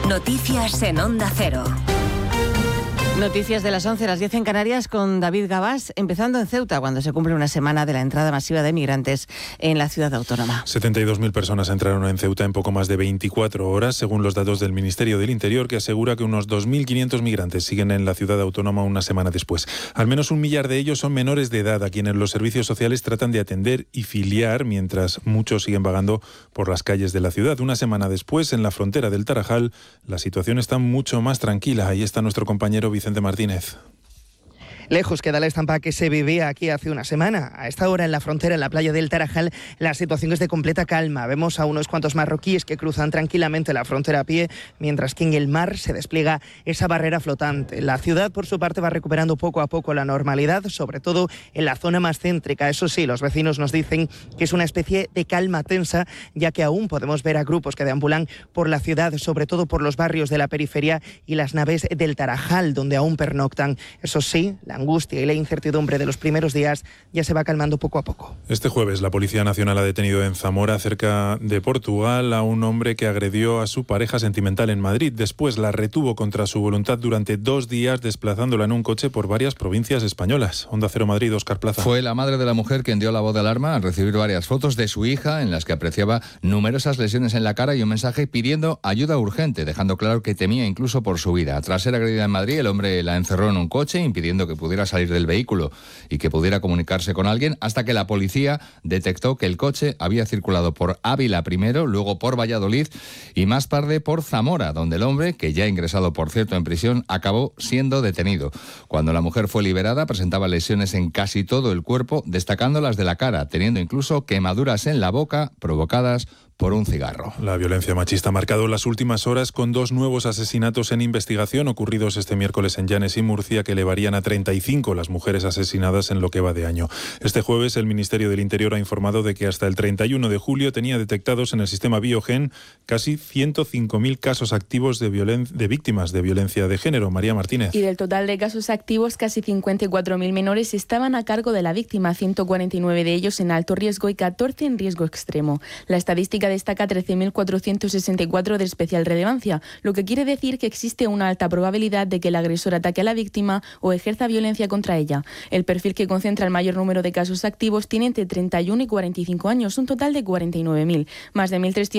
Noticias en Onda Cero. Noticias de las 11 a las 10 en Canarias con David Gabás, empezando en Ceuta, cuando se cumple una semana de la entrada masiva de migrantes en la ciudad autónoma. 72.000 personas entraron en Ceuta en poco más de 24 horas, según los datos del Ministerio del Interior, que asegura que unos 2.500 migrantes siguen en la ciudad autónoma una semana después. Al menos 1 millar de ellos son menores de edad, a quienes los servicios sociales tratan de atender y filiar, mientras muchos siguen vagando por las calles de la ciudad. Una semana después, en la frontera del Tarajal, la situación está mucho más tranquila. Ahí está nuestro compañero Vicente Martínez. Lejos queda la estampa que se vivía aquí hace una semana. A esta hora en la frontera, en la playa del Tarajal, la situación es de completa calma. Vemos a unos cuantos marroquíes que cruzan tranquilamente la frontera a pie, mientras que en el mar se despliega esa barrera flotante. La ciudad, por su parte, va recuperando poco a poco la normalidad, sobre todo en la zona más céntrica. Eso sí, los vecinos nos dicen que es una especie de calma tensa, ya que aún podemos ver a grupos que deambulan por la ciudad, sobre todo por los barrios de la periferia y las naves del Tarajal, donde aún pernoctan. Eso sí, la angustia y la incertidumbre de los primeros días ya se va calmando poco a poco. Este jueves la Policía Nacional ha detenido en Zamora, cerca de Portugal, a un hombre que agredió a su pareja sentimental en Madrid. Después la retuvo contra su voluntad durante 2 días, desplazándola en un coche por varias provincias españolas. Onda Cero Madrid, Óscar Plaza. Fue la madre de la mujer quien dio la voz de alarma al recibir varias fotos de su hija en las que apreciaba numerosas lesiones en la cara y un mensaje pidiendo ayuda urgente, dejando claro que temía incluso por su vida. Tras ser agredida en Madrid, el hombre la encerró en un coche, impidiendo que pudiera salir del vehículo y que pudiera comunicarse con alguien, hasta que la policía detectó que el coche había circulado por Ávila primero, luego por Valladolid y más tarde por Zamora, donde el hombre, que ya ha ingresado por cierto en prisión, acabó siendo detenido. Cuando la mujer fue liberada, presentaba lesiones en casi todo el cuerpo, destacando las de la cara, teniendo incluso quemaduras en la boca provocadas por un cigarro. La violencia machista ha marcado las últimas horas con 2 nuevos asesinatos en investigación ocurridos este miércoles en Llanes y Murcia, que elevarían a 35 las mujeres asesinadas en lo que va de año. Este jueves el Ministerio del Interior ha informado de que hasta el 31 de julio tenía detectados en el sistema Biogen casi 105.000 casos activos de víctimas de violencia de género. María Martínez. Y del total de casos activos, casi 54.000 menores estaban a cargo de la víctima, 149 de ellos en alto riesgo y 14 en riesgo extremo. La estadística destaca 13.464 de especial relevancia, lo que quiere decir que existe una alta probabilidad de que el agresor ataque a la víctima o ejerza violencia contra ella. El perfil que concentra el mayor número de casos activos tiene entre 31 y 45 años, un total de 49.000. Más de 1.300